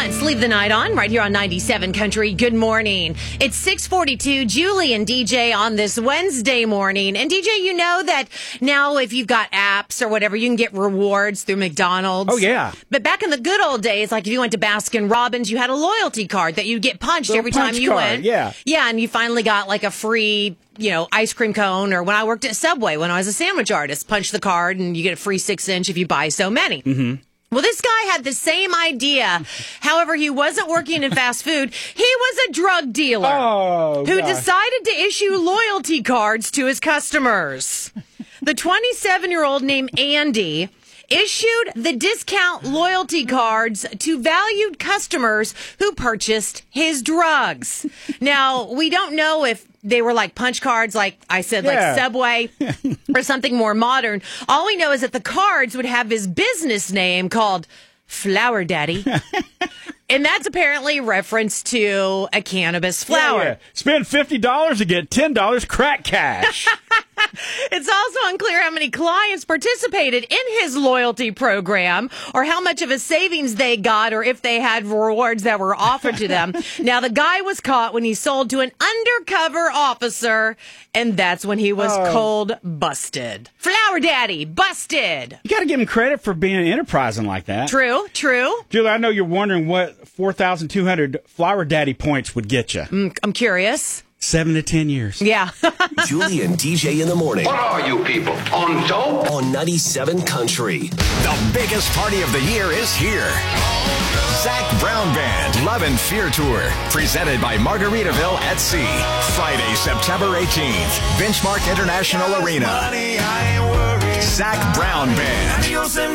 Let's leave the night on right here on 97 Country. Good morning. It's 6:42. Julie and DJ on this Wednesday morning. And DJ, you know that now if you've got apps or whatever, you can get rewards through McDonald's. Oh, yeah. But back in the good old days, like if you went to Baskin Robbins, you had a loyalty card that you'd get punched every time you went. Yeah. Yeah, and you finally got like a free, ice cream cone. Or when I worked at Subway, when I was a sandwich artist, punch the card and you get a free 6-inch if you buy so many. Mm-hmm. Well, this guy had the same idea. However, he wasn't working in fast food. He was a drug dealer who decided to issue loyalty cards to his customers. The 27-year-old named Andy issued the discount loyalty cards to valued customers who purchased his drugs. Now, we don't know if they were like punch cards, like I said, like Subway or something more modern. All we know is that the cards would have his business name called Flower Daddy. And that's apparently reference to a cannabis flower. Yeah. Spend $50 to get $10 crack cash. It's also unclear how many clients participated in his loyalty program or how much of a savings they got or if they had rewards that were offered to them. Now, the guy was caught when he sold to an undercover officer, and that's when he was cold busted. Flower Daddy, busted. You got to give him credit for being enterprising like that. True. Julie, I know you're wondering what 4,200 Flower Daddy points would get you. I'm curious. 7 to 10 years. Yeah. Julie and DJ in the morning. What are you people, on dope? On 97 Country. The biggest party of the year is here. Zach Brown Band Love and Fear Tour, presented by Margaritaville at Sea. Friday, September 18th, Benchmark International Arena. Zach Brown Band.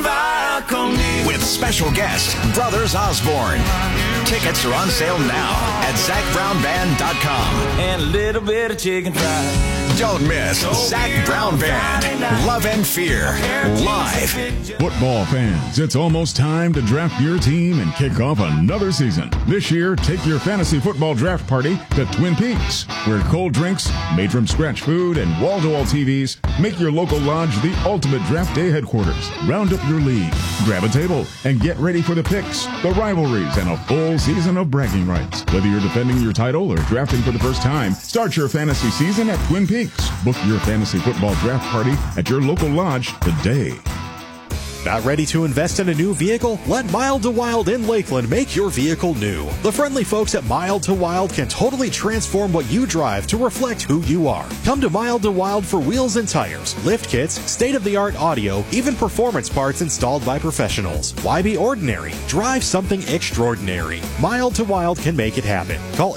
With special guest, Brothers Osborne. Tickets are on sale now at ZachBrownBand.com. And a little bit of chicken fried. Don't miss Zach Brown Band, Love and Fear, live. Football fans, it's almost time to draft your team and kick off another season. This year, take your fantasy football draft party to Twin Peaks, where cold drinks, made from scratch food, and wall-to-wall TVs make your local lodge the ultimate draft day headquarters. Round up your league, grab a table, and get ready for the picks, the rivalries, and a full season of bragging rights. Whether you're defending your title or drafting for the first time, start your fantasy season at Twin Peaks. Book your fantasy football draft party at your local lodge today. Not ready to invest in a new vehicle? Let Mild to Wild in Lakeland make your vehicle new. The friendly folks at Mild to Wild can totally transform what you drive to reflect who you are. Come to Mild to Wild for wheels and tires, lift kits, state-of-the-art audio, even performance parts installed by professionals. Why be ordinary? Drive something extraordinary. Mild to Wild can make it happen. Call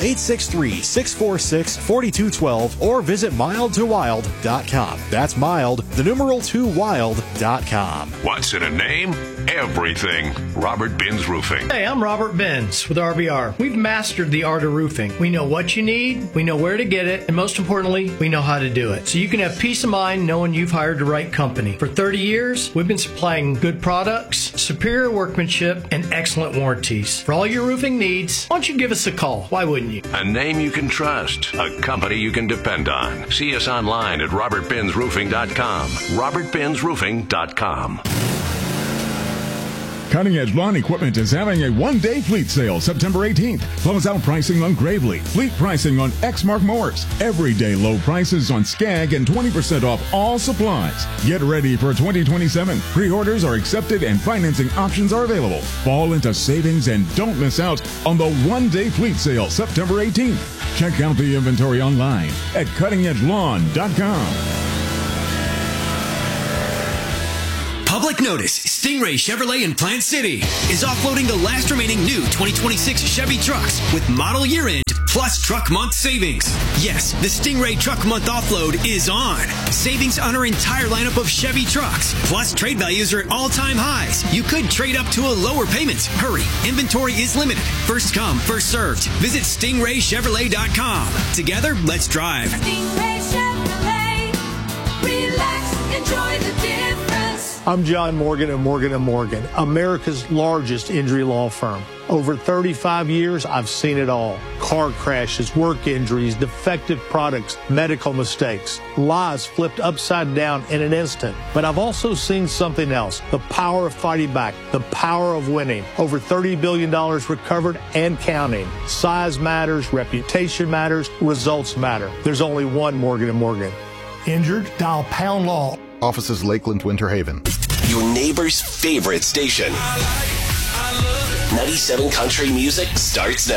863-646-4212 or visit mildtowild.com. That's mild, the numeral 2wild.com. What's in a name? Everything. Robert Benz Roofing. Hey, I'm Robert Benz with RBR. We've mastered the art of roofing. We know what you need, we know where to get it, and most importantly, we know how to do it. So you can have peace of mind knowing you've hired the right company. For 30 years, we've been supplying good products, superior workmanship, and excellent warranties. For all your roofing needs, why don't you give us a call? Why wouldn't you? A name you can trust. A company you can depend on. See us online at robertbenzroofing.com. robertbenzroofing.com. Cutting Edge Lawn Equipment is having a one-day fleet sale September 18th. Close-out pricing on Gravely. Fleet pricing on Exmark mowers. Everyday low prices on Skag and 20% off all supplies. Get ready for 2027. Pre-orders are accepted and financing options are available. Fall into savings and don't miss out on the one-day fleet sale September 18th. Check out the inventory online at cuttingedgelawn.com. Public notice, Stingray Chevrolet in Plant City is offloading the last remaining new 2026 Chevy trucks with model year end plus truck month savings. Yes, the Stingray truck month offload is on. Savings on our entire lineup of Chevy trucks, plus trade values are at all-time highs. You could trade up to a lower payment. Hurry, inventory is limited. First come, first served. Visit StingrayChevrolet.com. Together, let's drive. Stingray Chevrolet. Relax, enjoy the difference. I'm John Morgan of Morgan & Morgan, America's largest injury law firm. Over 35 years, I've seen it all. Car crashes, work injuries, defective products, medical mistakes, lives flipped upside down in an instant. But I've also seen something else, the power of fighting back, the power of winning. Over $30 billion recovered and counting. Size matters, reputation matters, results matter. There's only one Morgan & Morgan. Injured? Dial Pound Law. Offices Lakeland, Winter Haven. Your neighbor's favorite station. 97 Country Music starts now.